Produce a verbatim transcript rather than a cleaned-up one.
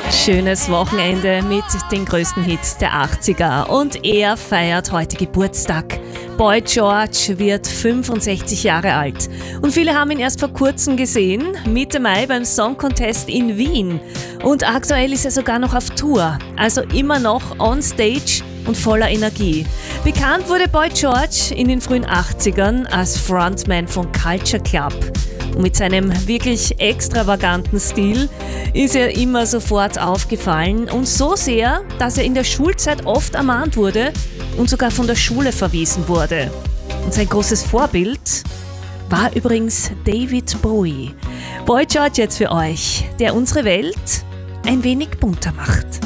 Schönes Wochenende mit den größten Hits der achtziger und er feiert heute Geburtstag. Boy George wird fünfundsechzig Jahre alt und viele haben ihn erst vor kurzem gesehen, Mitte Mai beim Song Contest in Wien. Und aktuell ist er sogar noch auf Tour, also immer noch on stage und voller Energie. Bekannt wurde Boy George in den frühen achtzigern als Frontman von Culture Club. Und mit seinem wirklich extravaganten Stil ist er immer sofort aufgefallen und so sehr, dass er in der Schulzeit oft ermahnt wurde und sogar von der Schule verwiesen wurde. Und sein großes Vorbild war übrigens David Bowie. Boy George jetzt für euch, der unsere Welt ein wenig bunter macht.